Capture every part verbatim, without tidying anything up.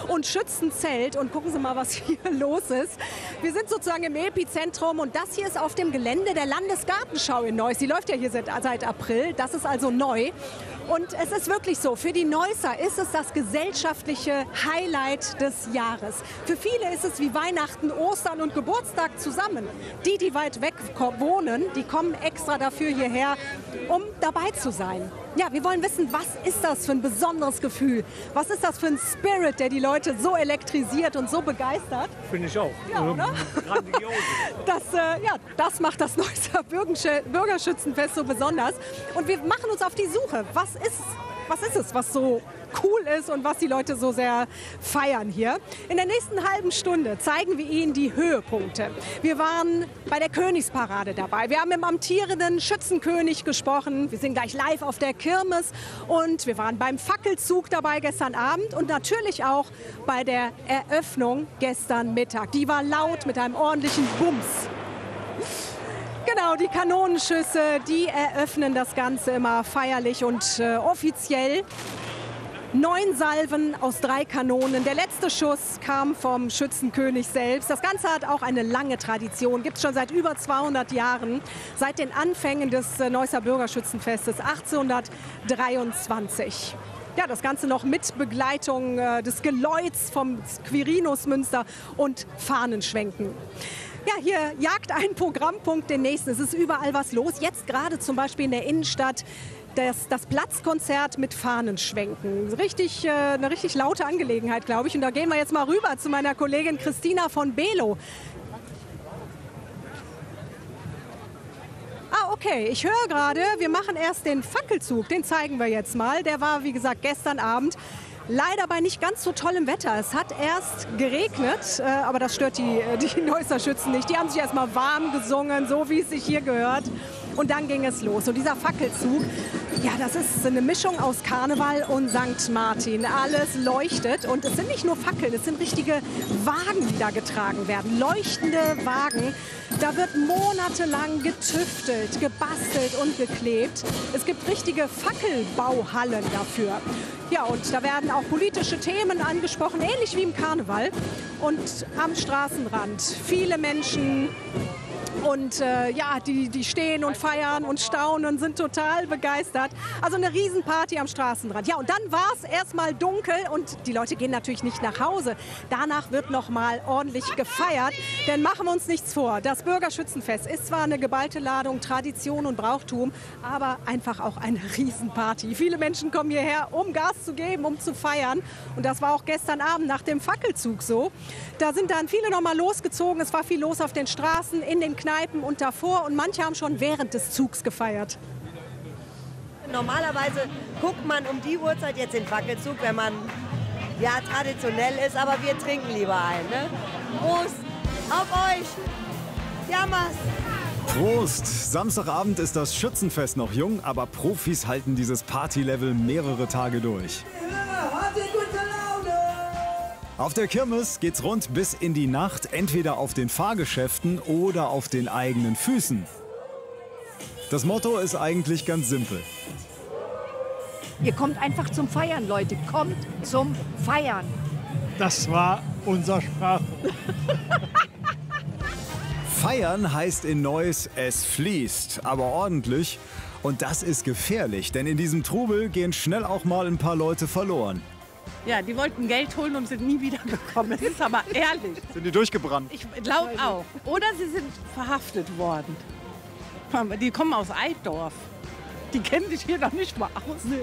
und Schützenzelt. Und gucken Sie mal, was hier los ist. Wir sind sozusagen im Epizentrum und das hier ist auf dem Gelände der Landesgartenschau in Neuss. Die läuft ja hier seit, seit April, das ist also neu. Und es ist wirklich so, für die Neusser ist es das gesellschaftliche Highlight des Jahres. Für viele ist es wie Weihnachten, Ostern und Geburtstag zusammen. Die, die weit weg wohnen, die kommen extra dafür hierher, um dabei zu sein. Ja, wir wollen wissen, was ist das für ein besonderes Gefühl? Was ist das für ein Spirit, der die Leute so elektrisiert und so begeistert? Finde ich auch. Ja, oder? Grandios. Das, äh, ja, das macht das Neusser Bürgerschützenfest so besonders. Und wir machen uns auf die Suche. Was ist, was ist es, was so cool ist und was die Leute so sehr feiern hier? In der nächsten halben Stunde zeigen wir Ihnen die Höhepunkte. Wir waren bei der Königsparade dabei. Wir haben mit dem amtierenden Schützenkönig gesprochen. Wir sind gleich live auf der Kirmes und wir waren beim Fackelzug dabei gestern Abend und natürlich auch bei der Eröffnung gestern Mittag. Die war laut mit einem ordentlichen Bums. Genau, die Kanonenschüsse, die eröffnen das Ganze immer feierlich und äh, offiziell. Neun Salven aus drei Kanonen. Der letzte Schuss kam vom Schützenkönig selbst. Das Ganze hat auch eine lange Tradition. Gibt es schon seit über zweihundert Jahren. Seit den Anfängen des äh, Neusser Bürgerschützenfestes achtzehnhundertdreiundzwanzig. Ja, das Ganze noch mit Begleitung äh, des Geläuts vom Quirinusmünster und Fahnenschwenken. Ja, hier jagt ein Programmpunkt den nächsten. Es ist überall was los. Jetzt gerade zum Beispiel in der Innenstadt das, das Platzkonzert mit Fahnenschwenken. Richtig, äh, eine richtig laute Angelegenheit, glaube ich. Und da gehen wir jetzt mal rüber zu meiner Kollegin Christina von Below. Ah, okay. Ich höre gerade, wir machen erst den Fackelzug. Den zeigen wir jetzt mal. Der war, wie gesagt, gestern Abend. Leider bei nicht ganz so tollem Wetter. Es hat erst geregnet, äh, aber das stört die, die Neusser Schützen nicht. Die haben sich erstmal warm gesungen, so wie es sich hier gehört. Und dann ging es los. Und dieser Fackelzug, ja, das ist eine Mischung aus Karneval und Sankt Martin. Alles leuchtet und es sind nicht nur Fackeln, es sind richtige Wagen, die da getragen werden. Leuchtende Wagen. Da wird monatelang getüftelt, gebastelt und geklebt. Es gibt richtige Fackelbauhallen dafür. Ja, und da werden auch politische Themen angesprochen, ähnlich wie im Karneval. Und am Straßenrand viele Menschen. Und äh, ja, die, die stehen und feiern und staunen und sind total begeistert. Also eine Riesenparty am Straßenrand. Ja, und dann war es erstmal dunkel und die Leute gehen natürlich nicht nach Hause. Danach wird noch mal ordentlich gefeiert. Denn machen wir uns nichts vor, das Bürgerschützenfest ist zwar eine geballte Ladung Tradition und Brauchtum, aber einfach auch eine Riesenparty. Viele Menschen kommen hierher, um Gas zu geben, um zu feiern. Und das war auch gestern Abend nach dem Fackelzug so. Da sind dann viele noch mal losgezogen. Es war viel los auf den Straßen, in den Kneipen und davor und manche haben schon während des Zugs gefeiert. Normalerweise guckt man um die Uhrzeit jetzt den Fackelzug, wenn man ja traditionell ist, aber wir trinken lieber ein. Ne? Prost auf euch! Jammers! Prost! Samstagabend ist das Schützenfest noch jung, aber Profis halten dieses Partylevel mehrere Tage durch. Auf der Kirmes geht's rund bis in die Nacht, entweder auf den Fahrgeschäften oder auf den eigenen Füßen. Das Motto ist eigentlich ganz simpel. Ihr kommt einfach zum Feiern, Leute. Kommt zum Feiern. Das war unser Sprach. Feiern heißt in Neuss, es fließt, aber ordentlich. Und das ist gefährlich, denn in diesem Trubel gehen schnell auch mal ein paar Leute verloren. Ja, die wollten Geld holen und sind nie wiedergekommen. Das ist aber ehrlich. Sind die durchgebrannt? Ich glaube auch. Oder sie sind verhaftet worden. Die kommen aus Altdorf. Die kennen sich hier noch nicht mal aus. Nee.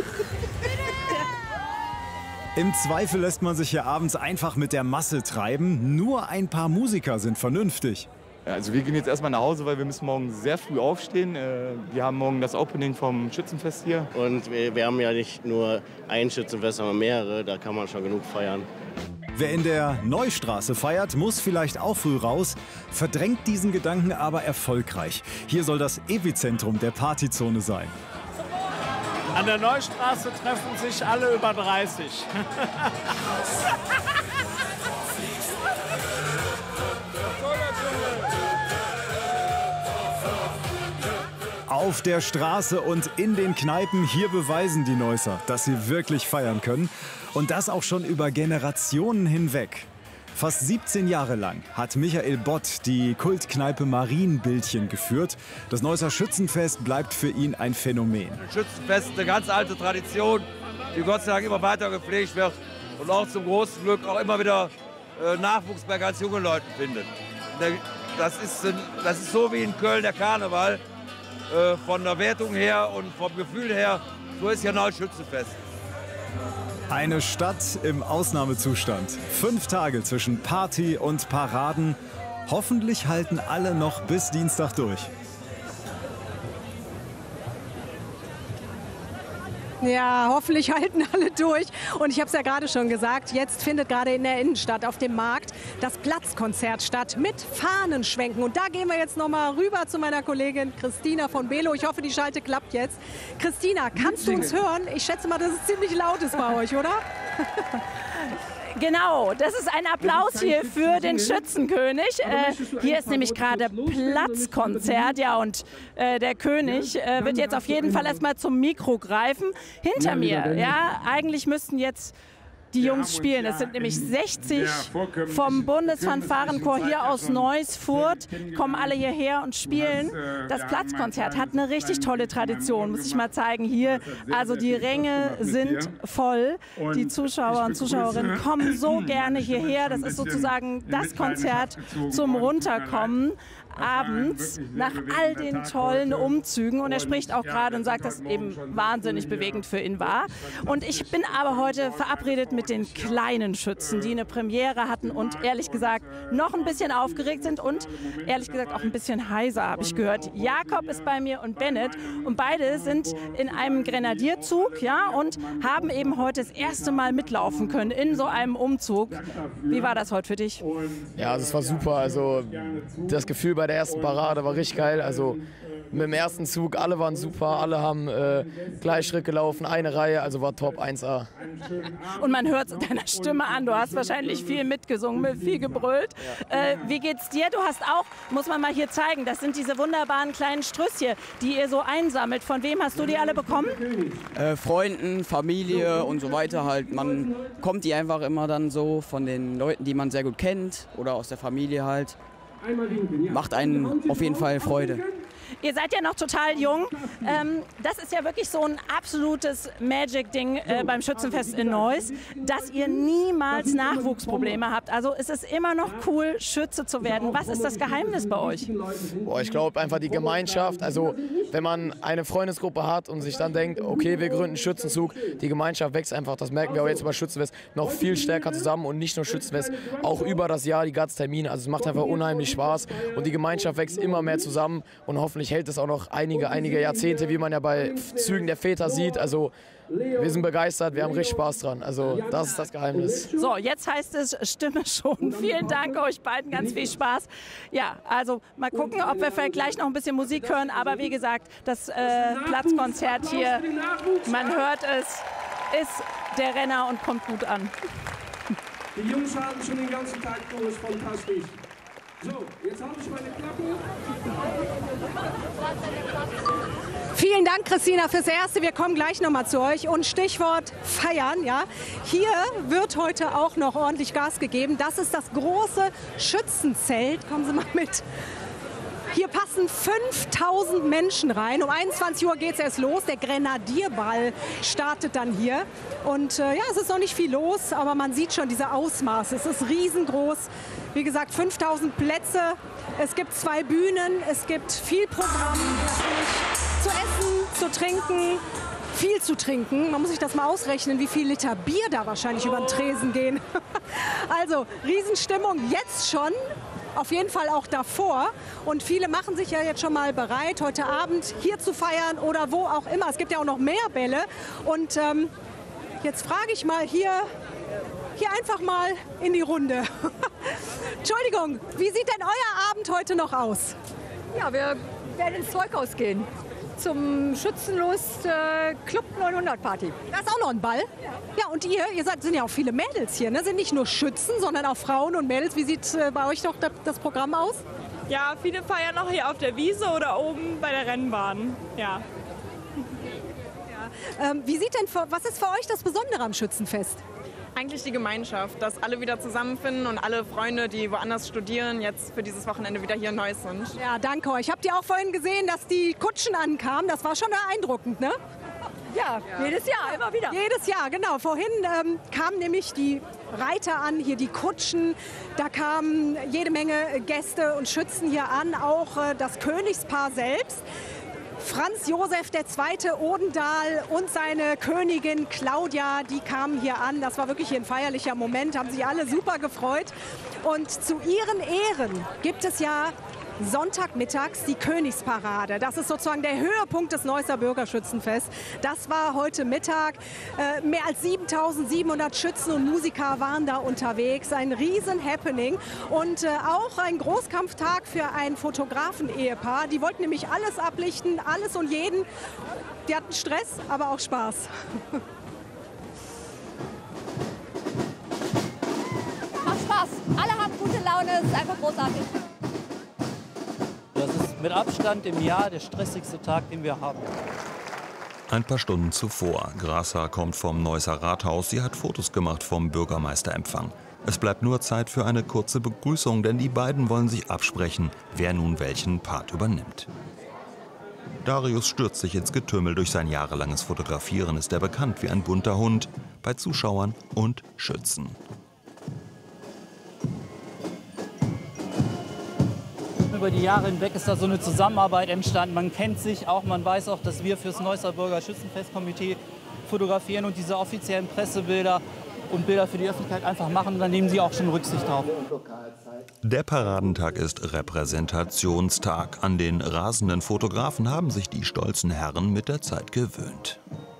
Im Zweifel lässt man sich hier abends einfach mit der Masse treiben. Nur ein paar Musiker sind vernünftig. Also wir gehen jetzt erstmal nach Hause, weil wir müssen morgen sehr früh aufstehen. Wir haben morgen das Opening vom Schützenfest hier. Und wir, wir haben ja nicht nur ein Schützenfest, sondern mehrere. Da kann man schon genug feiern. Wer in der Neustraße feiert, muss vielleicht auch früh raus, verdrängt diesen Gedanken aber erfolgreich. Hier soll das Epizentrum der Partyzone sein. An der Neustraße treffen sich alle über dreißig. Auf der Straße und in den Kneipen, hier beweisen die Neusser, dass sie wirklich feiern können. Und das auch schon über Generationen hinweg. Fast siebzehn Jahre lang hat Michael Bott die Kultkneipe Marienbildchen geführt. Das Neusser Schützenfest bleibt für ihn ein Phänomen. Schützenfest ist eine ganz alte Tradition, die Gott sei Dank immer weiter gepflegt wird und auch zum großen Glück auch immer wieder äh, Nachwuchs bei ganz jungen Leuten findet. Das ist, das ist so wie in Köln der Karneval, äh, von der Wertung her und vom Gefühl her, so ist ja ein neues Schützenfest. Eine Stadt im Ausnahmezustand. Fünf Tage zwischen Party und Paraden. Hoffentlich halten alle noch bis Dienstag durch. Ja, hoffentlich halten alle durch. Und ich habe es ja gerade schon gesagt, jetzt findet gerade in der Innenstadt auf dem Markt das Platzkonzert statt mit Fahnenschwenken. Und da gehen wir jetzt noch mal rüber zu meiner Kollegin Christina von Belo. Ich hoffe, die Schalte klappt jetzt. Christina, kannst du uns hören? Ich schätze mal, dass es ziemlich laut ist bei euch, oder? Genau, das ist ein Applaus hier für den Schützenkönig. Äh, hier ist nämlich gerade Platzkonzert, ja, und äh, der König äh, wird jetzt auf jeden Fall erstmal zum Mikro greifen. Hinter mir, ja, eigentlich müssten jetzt die Jungs spielen. Es sind nämlich sechzig vom Bundesfanfarenchor hier aus Neuss-Furth, kommen alle hierher und spielen. Das Platzkonzert hat eine richtig tolle Tradition, muss ich mal zeigen hier. Also die Ränge sind voll. Die Zuschauer und Zuschauerinnen kommen so gerne hierher. Das ist sozusagen das Konzert zum Runterkommen abends nach all den tollen Umzügen. Und er spricht auch gerade und sagt, dass es eben wahnsinnig bewegend für ihn war. Und ich bin aber heute verabredet mit den kleinen Schützen, die eine Premiere hatten und ehrlich gesagt noch ein bisschen aufgeregt sind und ehrlich gesagt auch ein bisschen heiser, habe ich gehört. Jakob ist bei mir und Bennett und beide sind in einem Grenadierzug, ja, und haben eben heute das erste Mal mitlaufen können in so einem Umzug. Wie war das heute für dich? Ja, also es war super. Also das Gefühl bei der ersten Parade war richtig geil. Also mit dem ersten Zug, alle waren super, alle haben äh, gleich Schritt gelaufen, eine Reihe, also war Top eins A. Und man hört es deiner Stimme an, du hast wahrscheinlich viel mitgesungen, viel gebrüllt. Äh, wie geht's dir? Du hast auch, muss man mal hier zeigen, das sind diese wunderbaren kleinen Strüsschen, die ihr so einsammelt. Von wem hast du die alle bekommen? Äh, Freunden, Familie und so weiter halt. Man kommt die einfach immer dann so von den Leuten, die man sehr gut kennt oder aus der Familie halt. Macht einen auf jeden Fall Freude. Ihr seid ja noch total jung. Ähm, das ist ja wirklich so ein absolutes Magic-Ding äh, beim Schützenfest in Neuss, dass ihr niemals Nachwuchsprobleme habt. Also es ist immer noch cool, Schütze zu werden. Was ist das Geheimnis bei euch? Boah, ich glaube einfach die Gemeinschaft. Also wenn man eine Freundesgruppe hat und sich dann denkt, okay, wir gründen einen Schützenzug, die Gemeinschaft wächst einfach. Das merken wir auch jetzt bei Schützenfest noch viel stärker zusammen und nicht nur Schützenfest, auch über das Jahr die ganzen Termine. Also es macht einfach unheimlich Spaß und die Gemeinschaft wächst immer mehr zusammen und hoffentlich hält es auch noch einige, einige Jahrzehnte, wie man ja bei Zügen der Väter sieht. Also wir sind begeistert, wir haben richtig Spaß dran. Also das ist das Geheimnis. So, jetzt heißt es Stimme schon. Vielen Dank euch beiden, ganz viel Spaß. Ja, also mal gucken, ob wir vielleicht gleich noch ein bisschen Musik hören. Aber wie gesagt, das äh, Platzkonzert hier, man hört es, ist der Renner und kommt gut an. Die Jungs haben schon den ganzen Tag vor, ist fantastisch. So, jetzt habe ich meine Klappe. Vielen Dank, Christina, fürs Erste. Wir kommen gleich noch mal zu euch. Und Stichwort feiern, ja. Hier wird heute auch noch ordentlich Gas gegeben. Das ist das große Schützenzelt. Kommen Sie mal mit. Hier passen fünftausend Menschen rein. Um einundzwanzig Uhr geht es erst los. Der Grenadierball startet dann hier. Und äh, ja, es ist noch nicht viel los, aber man sieht schon diese Ausmaße. Es ist riesengroß. Wie gesagt, fünftausend Plätze. Es gibt zwei Bühnen. Es gibt viel Programm. Zu essen, zu trinken. Viel zu trinken. Man muss sich das mal ausrechnen, wie viel Liter Bier da wahrscheinlich über den Tresen gehen. Also, Riesenstimmung jetzt schon. Auf jeden Fall auch davor. Und viele machen sich ja jetzt schon mal bereit, heute Abend hier zu feiern oder wo auch immer. Es gibt ja auch noch mehr Bälle. Und ähm, jetzt frage ich mal hier, hier einfach mal in die Runde. Entschuldigung, wie sieht denn euer Abend heute noch aus? Ja, wir werden ins Zeughaus gehen. Zum Schützenlust äh, Club neunhundert Party. Da ist auch noch ein Ball. Ja, ja, und ihr, ihr seid, sind ja auch viele Mädels hier, ne? Sind nicht nur Schützen, sondern auch Frauen und Mädels. Wie sieht äh, bei euch doch das Programm aus? Ja, viele feiern noch hier auf der Wiese oder oben bei der Rennbahn. Ja. Ja. Ähm, wie sieht denn, für, was ist für euch das Besondere am Schützenfest? Eigentlich die Gemeinschaft, dass alle wieder zusammenfinden und alle Freunde, die woanders studieren, jetzt für dieses Wochenende wieder hier in Neuss sind. Ja, danke euch. Habt ihr auch vorhin gesehen, dass die Kutschen ankamen? Das war schon beeindruckend, ne? Ja, ja, jedes Jahr, immer wieder. Jedes Jahr, genau. Vorhin ähm, kamen nämlich die Reiter an, hier die Kutschen. Da kamen jede Menge Gäste und Schützen hier an, auch äh, das Königspaar selbst. Franz Josef der Zweite Odendahl und seine Königin Claudia, die kamen hier an. Das war wirklich ein feierlicher Moment, haben sich alle super gefreut. Und zu ihren Ehren gibt es ja Sonntagmittags die Königsparade. Das ist sozusagen der Höhepunkt des Neusser Bürgerschützenfests. Das war heute Mittag. Äh, mehr als siebentausendsiebenhundert Schützen und Musiker waren da unterwegs. Ein Riesen-Happening und äh, auch ein Großkampftag für ein Fotografen-Ehepaar. Die wollten nämlich alles ablichten, alles und jeden. Die hatten Stress, aber auch Spaß. Macht Spaß. Alle haben gute Laune. Es ist einfach großartig. Das ist mit Abstand im Jahr der stressigste Tag, den wir haben. Ein paar Stunden zuvor. Grasser kommt vom Neusser Rathaus. Sie hat Fotos gemacht vom Bürgermeisterempfang. Es bleibt nur Zeit für eine kurze Begrüßung, denn die beiden wollen sich absprechen, wer nun welchen Part übernimmt. Darius stürzt sich ins Getümmel. Durch sein jahrelanges Fotografieren ist er bekannt wie ein bunter Hund bei Zuschauern und Schützen. Über die Jahre hinweg ist da so eine Zusammenarbeit entstanden. Man kennt sich auch, man weiß auch, dass wir fürs Neusser Bürgerschützenfestkomitee fotografieren und diese offiziellen Pressebilder und Bilder für die Öffentlichkeit einfach machen. Da nehmen sie auch schon Rücksicht drauf. Der Paradentag ist Repräsentationstag. An den rasenden Fotografen haben sich die stolzen Herren mit der Zeit gewöhnt.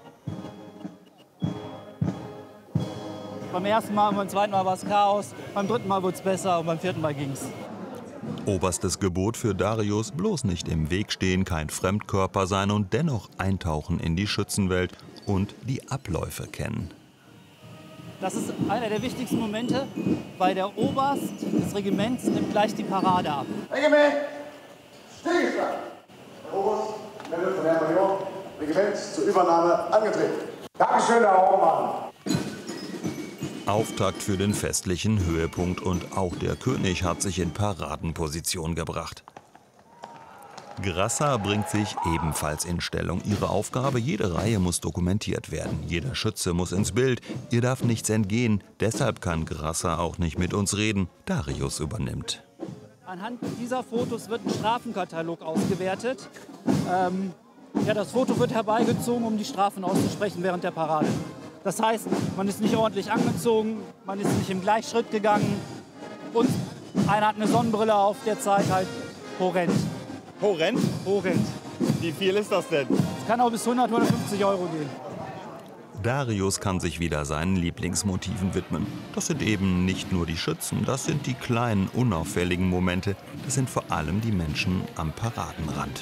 Beim ersten Mal und beim zweiten Mal war es Chaos, beim dritten Mal wurde es besser und beim vierten Mal ging es. Oberstes Gebot für Darius: bloß nicht im Weg stehen, kein Fremdkörper sein und dennoch eintauchen in die Schützenwelt und die Abläufe kennen. Das ist einer der wichtigsten Momente, weil der Oberst des Regiments nimmt gleich die Parade ab. Regiment, Stillstand! Der Oberst meldet von Herrn Major, Regiment zur Übernahme angetreten. Dankeschön, Herr Hauptmann. Auftakt für den festlichen Höhepunkt und auch der König hat sich in Paradenposition gebracht. Grasser bringt sich ebenfalls in Stellung. Ihre Aufgabe: jede Reihe muss dokumentiert werden. Jeder Schütze muss ins Bild. Ihr darf nichts entgehen. Deshalb kann Grasser auch nicht mit uns reden. Darius übernimmt. Anhand dieser Fotos wird ein Strafenkatalog ausgewertet. Ähm, ja, das Foto wird herbeigezogen, um die Strafen auszusprechen während der Parade. Das heißt, man ist nicht ordentlich angezogen, man ist nicht im Gleichschritt gegangen und einer hat eine Sonnenbrille auf, der zeigt halt horrend. Horrend? Horrend. Wie viel ist das denn? Es kann auch bis hundert, hundertfünfzig Euro gehen. Darius kann sich wieder seinen Lieblingsmotiven widmen. Das sind eben nicht nur die Schützen, das sind die kleinen, unauffälligen Momente. Das sind vor allem die Menschen am Paradenrand.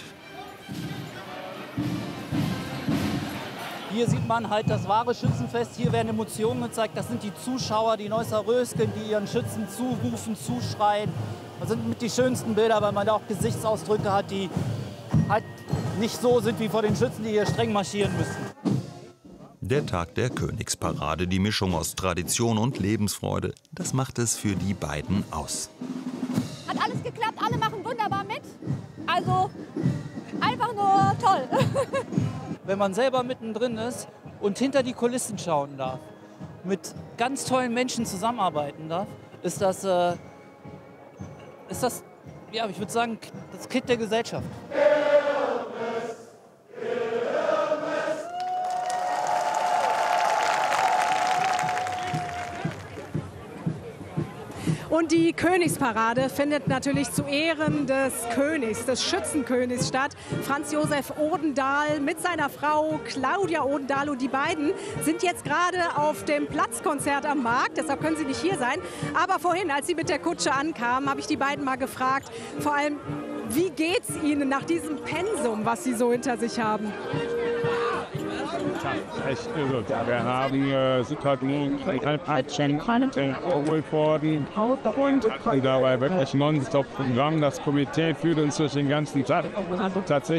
Hier sieht man halt das wahre Schützenfest. Hier werden Emotionen gezeigt. Das sind die Zuschauer, die Neusser Rösken, die ihren Schützen zurufen, zuschreien. Das sind mit die schönsten Bilder, weil man da auch Gesichtsausdrücke hat, die halt nicht so sind wie vor den Schützen, die hier streng marschieren müssen. Der Tag der Königsparade, die Mischung aus Tradition und Lebensfreude, das macht es für die beiden aus. Hat alles geklappt, alle machen wunderbar mit. Also einfach nur toll. Wenn man selber mittendrin ist und hinter die Kulissen schauen darf, mit ganz tollen Menschen zusammenarbeiten darf, ist das, äh, ist das, ja, ich würde sagen, das Kind der Gesellschaft. Und die Königsparade findet natürlich zu Ehren des Königs, des Schützenkönigs statt. Franz Josef Odendahl mit seiner Frau Claudia Odendahl. Und die beiden sind jetzt gerade auf dem Platzkonzert am Markt. Deshalb können sie nicht hier sein. Aber vorhin, als sie mit der Kutsche ankamen, habe ich die beiden mal gefragt, vor allem, wie geht's ihnen nach diesem Pensum, was sie so hinter sich haben? Echt irre. Wir haben äh, Situation geholt worden und dabei wirklich nonstop Programm. Das Komitee führt uns durch den ganzen Tag. Tatsächlich